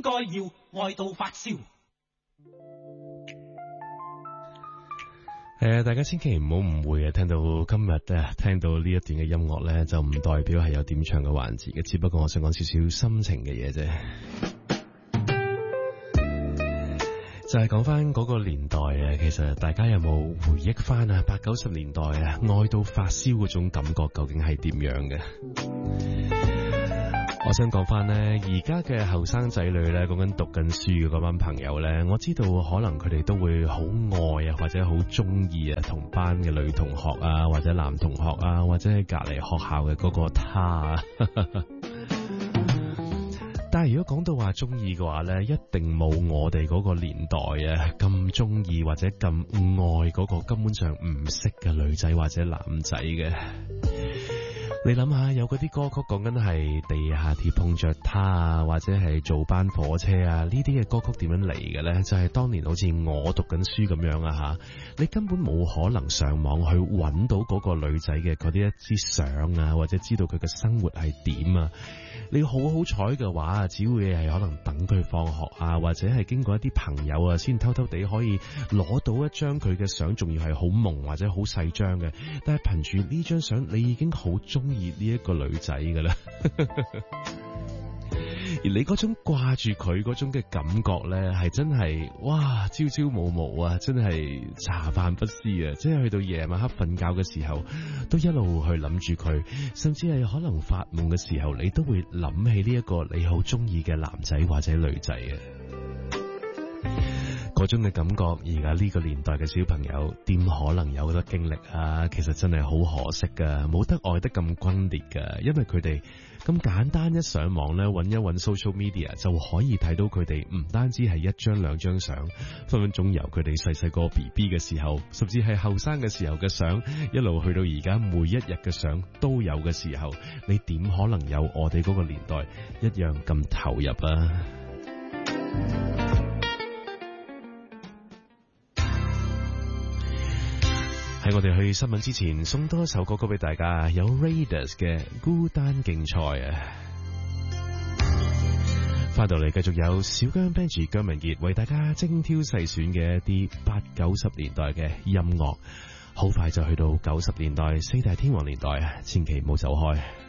該要愛到發燒。 大家千祈唔好誤會啊！聽到今日聽到呢一段嘅音樂咧，就唔代表係有點唱嘅環節嘅，只不過我想講少少心情嘅嘢啫。就係講翻嗰個年代啊，其實大家有冇回憶翻啊？80、90年代啊，愛到發燒嗰種感覺究竟係點樣嘅？我想講翻呢，而家嘅後生仔女呢，講緊讀緊書嘅嗰班朋友呢，我知道可能佢哋都會好愛啊，或者好中意啊，同班嘅女同學啊，或者男同學啊，或者係隔離學校嘅嗰個他啊。但係如果講到話中意嘅話呢，一定冇我哋嗰個年代啊咁中意或者咁愛嗰個根本上唔識嘅女仔或者男仔嘅。你諗下，有嗰啲歌曲講緊係地下鐵碰着他啊，或者係做班火車啊，呢啲嘅歌曲點樣嚟嘅呢？就係當年好似我讀緊書咁樣啊吓，你根本冇可能上網去揾到嗰個女仔嘅嗰啲一支相啊，或者知道佢嘅生活係點啊。你好好彩嘅話，只會係可能等佢放學啊，或者係經過一啲朋友啊，先偷偷地可以攞到一張佢嘅相，仲要係好朦或者好細張嘅。但係憑住呢張相，你已經好中意呢一個女仔噶啦。而你嗰種掛住佢嗰種嘅感覺呢，係真係哇朝朝暮暮啊，真係茶飯不思啊！即係去到夜晚黑瞓覺嘅時候，都一路去諗住佢，甚至係可能發夢嘅時候，你都會諗起呢一個你好中意嘅男仔或者女仔啊！嗰種嘅感覺，而家呢個年代嘅小朋友點可能有得經歷啊？其實真係好可惜噶，冇得愛得咁轟烈噶，因為佢哋咁簡單一上網咧，揾一揾 social media 就可以睇到佢哋唔單止係一張兩張相，分分鐘由佢哋細細個 BB 嘅時候，甚至係後生嘅時候嘅相，一路去到而家每一日嘅相都有嘅時候，你點可能有我哋嗰個年代一樣咁投入啊？喺我哋去新聞之前，送多一首歌曲俾大家，有 Raiders 嘅孤單競賽啊！翻到嚟繼續有小姜 Benji 姜文傑為大家精挑細選嘅一啲80、90年代嘅音樂，好快就去到90年代四大天王年代啊！千祈唔好走開。